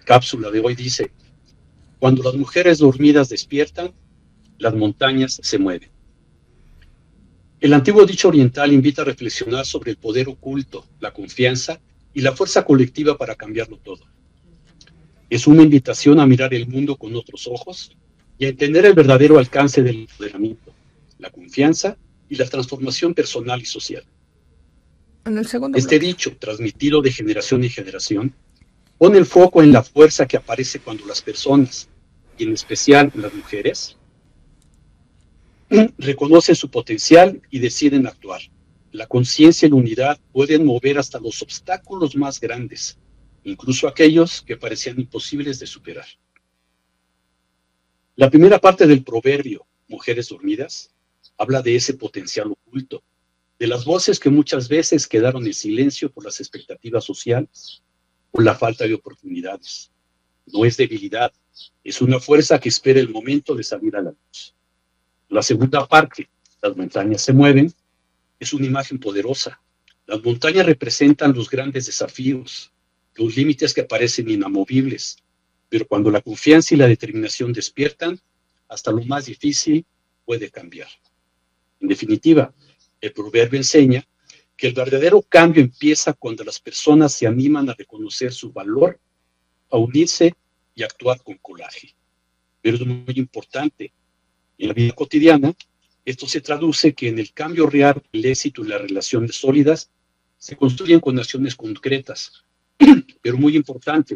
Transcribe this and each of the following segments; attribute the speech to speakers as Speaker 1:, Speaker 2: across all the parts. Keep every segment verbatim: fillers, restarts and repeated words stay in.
Speaker 1: cápsula de hoy dice: cuando las mujeres dormidas despiertan, las montañas se mueven. El antiguo dicho oriental invita a reflexionar sobre el poder oculto, la confianza y la fuerza colectiva para cambiarlo todo. Es una invitación a mirar el mundo con otros ojos y a entender el verdadero alcance del empoderamiento, la confianza y la transformación personal y social.
Speaker 2: En el segundo
Speaker 1: este
Speaker 2: bloque.
Speaker 1: dicho, transmitido de generación en generación, pone el foco en la fuerza que aparece cuando las personas, y en especial las mujeres, reconocen su potencial y deciden actuar. La conciencia y la unidad pueden mover hasta los obstáculos más grandes, incluso aquellos que parecían imposibles de superar. La primera parte del proverbio, Mujeres dormidas, habla de ese potencial oculto, de las voces que muchas veces quedaron en silencio por las expectativas sociales o la falta de oportunidades. No es debilidad, es una fuerza que espera el momento de salir a la luz. La segunda parte, Las montañas se mueven, es una imagen poderosa. Las montañas representan los grandes desafíos, los límites que parecen inamovibles, pero cuando la confianza y la determinación despiertan, hasta lo más difícil puede cambiar. En definitiva, el proverbio enseña que el verdadero cambio empieza cuando las personas se animan a reconocer su valor, a unirse y actuar con coraje. Pero es muy importante, en la vida cotidiana, esto se traduce que en el cambio real, el éxito y las relaciones sólidas se construyen con acciones concretas, pero muy importante,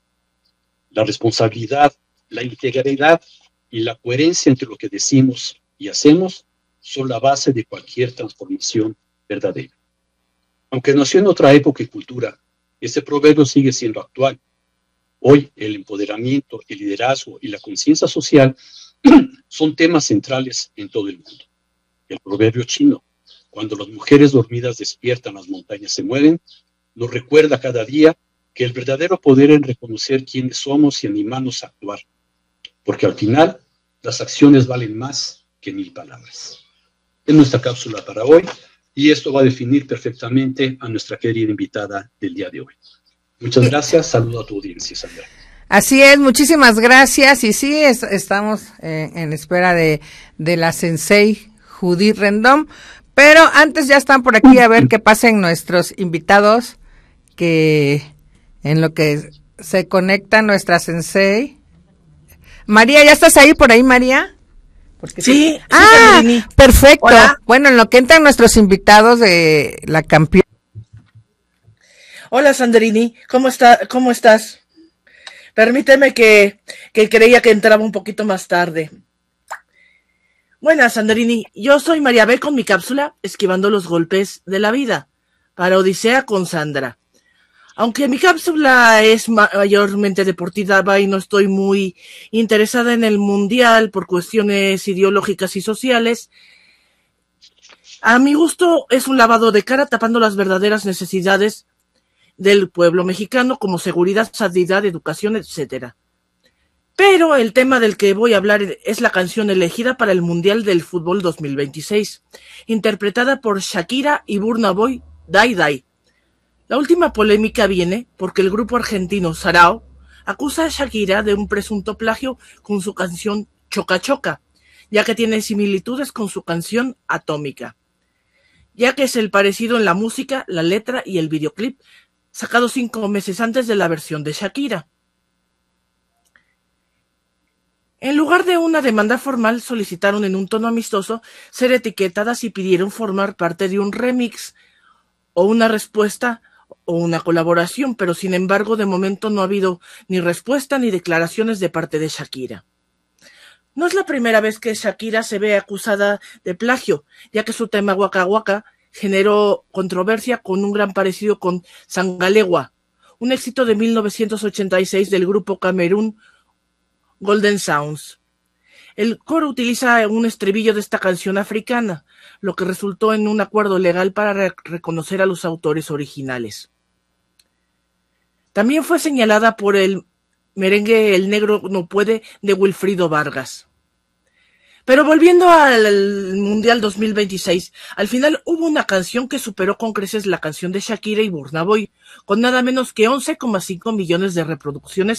Speaker 1: la responsabilidad, la integridad y la coherencia entre lo que decimos y hacemos son la base de cualquier transformación verdadera. Aunque nació en otra época y cultura, este proverbio sigue siendo actual. Hoy el empoderamiento, el liderazgo y la conciencia social son temas centrales en todo el mundo. El proverbio chino, cuando las mujeres dormidas despiertan, las montañas se mueven, nos recuerda cada día que el verdadero poder es reconocer quiénes somos y animarnos a actuar, porque al final las acciones valen más que mil palabras. Es nuestra cápsula para hoy y esto va a definir perfectamente a nuestra querida invitada del día de hoy. Muchas gracias, saludo a tu audiencia, Sandra.
Speaker 2: Así es, muchísimas gracias. Y sí, es, estamos eh, en espera de, de la sensei Judith Rendón, pero antes ya están por aquí a ver qué pasen nuestros invitados, que en lo que se conecta nuestra sensei. María, ¿ya estás ahí por ahí, María?
Speaker 3: Porque sí, sí,
Speaker 2: ah,
Speaker 3: sí,
Speaker 2: perfecto.
Speaker 3: Hola.
Speaker 2: Bueno, en lo que entran nuestros invitados de la campeona.
Speaker 3: Hola, Sandrini, ¿cómo está, cómo estás? Permíteme que, que creía que entraba un poquito más tarde. Buenas, Sandrini, yo soy María B con mi cápsula Esquivando los golpes de la vida, para Odisea con Sandra. Aunque mi cápsula es mayormente deportiva y no estoy muy interesada en el mundial por cuestiones ideológicas y sociales, a mi gusto es un lavado de cara tapando las verdaderas necesidades del pueblo mexicano como seguridad, sanidad, educación, etcétera. Pero el tema del que voy a hablar es la canción elegida para el Mundial del Fútbol dos mil veintiséis, interpretada por Shakira y Burna Boy, Dai Dai. La última polémica viene porque el grupo argentino Sarao acusa a Shakira de un presunto plagio con su canción Choca Choca, ya que tiene similitudes con su canción Atómica, ya que es el parecido en la música, la letra y el videoclip, sacado cinco meses antes de la versión de Shakira. En lugar de una demanda formal, solicitaron en un tono amistoso ser etiquetadas y pidieron formar parte de un remix o una respuesta o una colaboración, pero sin embargo de momento no ha habido ni respuesta ni declaraciones de parte de Shakira. No es la primera vez que Shakira se ve acusada de plagio, ya que su tema Waka Waka generó controversia con un gran parecido con Sangalewa, un éxito de mil novecientos ochenta y seis del grupo Camerún Golden Sounds. El coro utiliza un estribillo de esta canción africana, lo que resultó en un acuerdo legal para re- reconocer a los autores originales. También fue señalada por el merengue El Negro No Puede de Wilfrido Vargas. Pero volviendo al Mundial dos mil veintiséis, al final hubo una canción que superó con creces la canción de Shakira y Burna Boy, con nada menos que once coma cinco millones de reproducciones